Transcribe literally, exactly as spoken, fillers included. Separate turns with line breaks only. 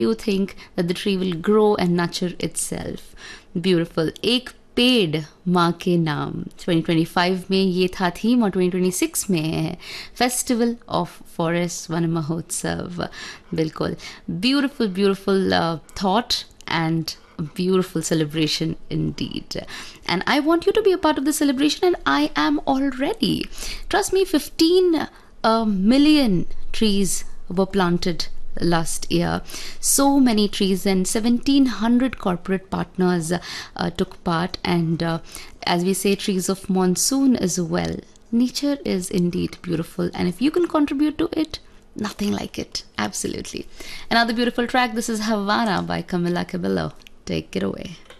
you think that the tree will grow and nurture itself. Beautiful. Ek पेड़ माँ के नाम twenty twenty-five में ये था थीम और twenty twenty-six में है फेस्टिवल ऑफ फॉरेस्ट वन महोत्सव. बिल्कुल beautiful beautiful thought and a beautiful celebration indeed. And I want you to be a part of the celebration, and I am already. Trust me, fifteen uh, million trees were planted last year. So many trees, and seventeen hundred corporate partners uh, took part, and uh, as we say, trees of monsoon as well. Nature is indeed beautiful, and if you can contribute to it, nothing like it. Absolutely. Another beautiful track. This is Havana by Camila Cabello. Take it away.